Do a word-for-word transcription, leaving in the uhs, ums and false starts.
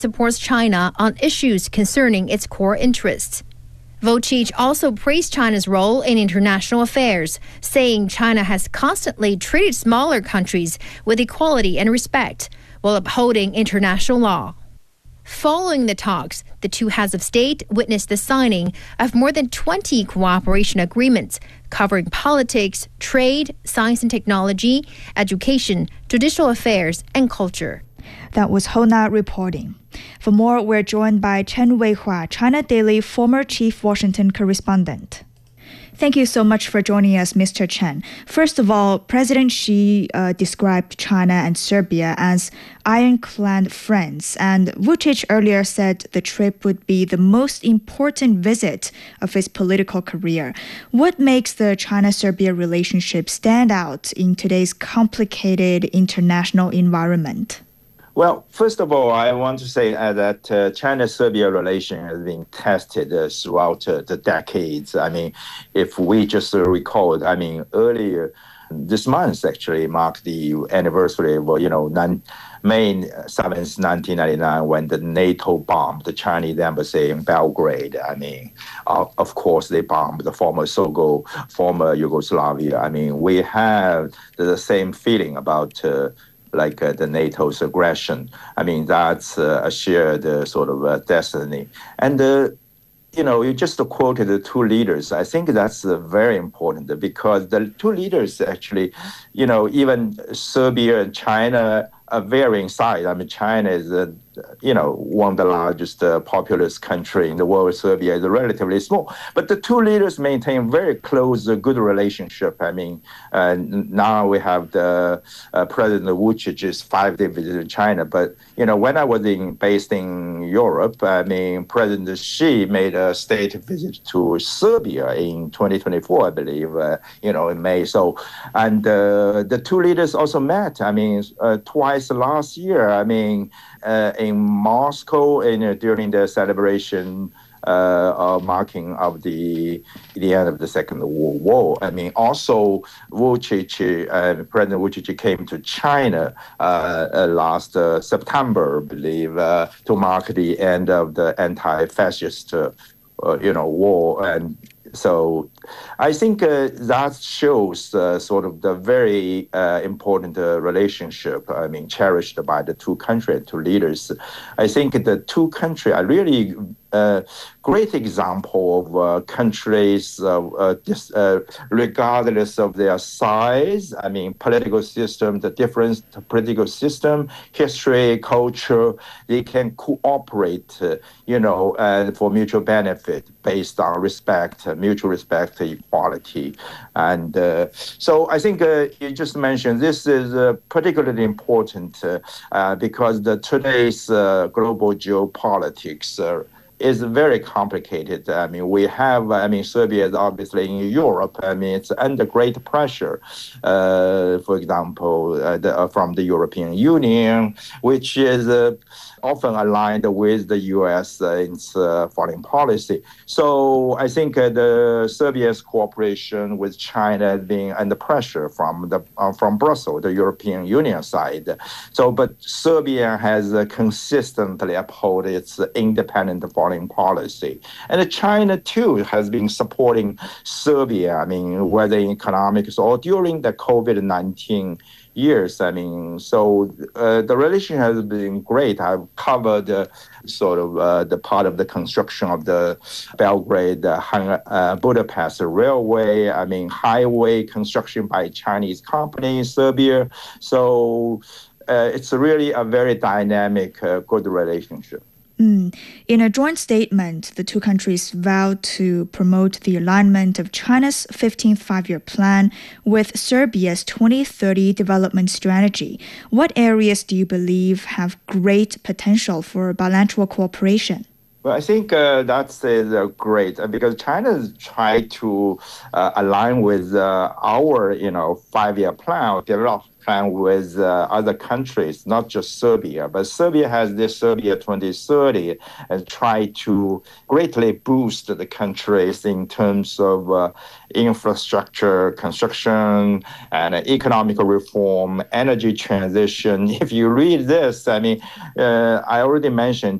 supports China on issues concerning its core interests. Vučić also praised China's role in international affairs, saying China has constantly treated smaller countries with equality and respect while upholding international law. Following the talks, the two heads of state witnessed the signing of more than twenty cooperation agreements covering politics, trade, science and technology, education, judicial affairs, and culture. That was Hona reporting. For more, we're joined by Chen Weihua, China Daily former chief Washington correspondent. Thank you so much for joining us, Mister Chen. First of all, President Xi uh, described China and Serbia as ironclad friends, and Vučić earlier said the trip would be the most important visit of his political career. What makes the China-Serbia relationship stand out in today's complicated international environment? Well, first of all, I want to say uh, that uh, China-Serbia relation has been tested uh, throughout uh, the decades. I mean, if we just uh, recall, I mean, earlier this month actually marked the anniversary of, you know, nine, May seventh, nineteen ninety-nine, when the NATO bombed the Chinese embassy in Belgrade. I mean, uh, of course, they bombed the former Sogo, former Yugoslavia. I mean, we have the same feeling about uh, like uh, the NATO's aggression. I mean, that's uh, a shared uh, sort of uh, destiny. And, uh, you know, you just quoted the two leaders. I think that's uh, very important because the two leaders actually, you know, even Serbia and China are varying sides. I mean, China is, uh, you know, one of the largest uh, populous country in the world. Serbia is relatively small. But the two leaders maintain very close, uh, good relationship. I mean, uh, now we have the uh, President Vučić's five-day visit to China. But, you know, when I was in, based in Europe, I mean, President Xi made a state visit to Serbia in twenty twenty-four, I believe, uh, you know, in May. So, and uh, the two leaders also met, I mean, uh, twice last year. I mean, uh, in Moscow and uh, during the celebration uh, of marking of the the end of the Second World War. I mean, also Vučić, uh, President Vučić came to China uh, uh, last uh, September, I believe, uh, to mark the end of the anti-fascist, uh, uh, you know, war. And so I think uh, that shows uh, sort of the very uh, important uh, relationship, I mean, cherished by the two countries, two leaders. I think the two countries are really a great example of uh, countries, uh, uh, just, uh, regardless of their size, I mean, political system, the different political system, history, culture, they can cooperate, uh, you know, uh, for mutual benefit based on respect, uh, mutual respect, equality. And uh, so I think uh, you just mentioned this is uh, particularly important uh, uh, because the today's uh, global geopolitics uh, is very complicated. I mean, we have, I mean, Serbia is obviously in Europe. I mean, it's under great pressure, uh, for example, uh, the, uh, from the European Union, which is uh, often aligned with the U S uh, in its uh, foreign policy. So I think uh, the Serbia's cooperation with China is being under pressure from the uh, from Brussels, the European Union side. So, but Serbia has uh, consistently upheld its independent foreign policy. And China, too, has been supporting Serbia, I mean, whether in economics or during the COVID nineteen years. I mean, so uh, the relation has been great. I've covered uh, sort of uh, the part of the construction of the Belgrade uh, uh, Budapest railway, I mean, highway construction by Chinese company in Serbia. So uh, it's really a very dynamic, uh, good relationship. Mm. In a joint statement, the two countries vowed to promote the alignment of China's fifteenth five-year plan with Serbia's twenty thirty development strategy. What areas do you believe have great potential for bilateral cooperation? Well, I think uh, that's uh, great uh, because China has tried to uh, align with uh, our, you know, five-year plan, develop plan with uh, other countries, not just Serbia, but Serbia has this Serbia twenty thirty and try to greatly boost the countries in terms of uh, infrastructure, construction, and economic reform, energy transition. If you read this, I mean, uh, I already mentioned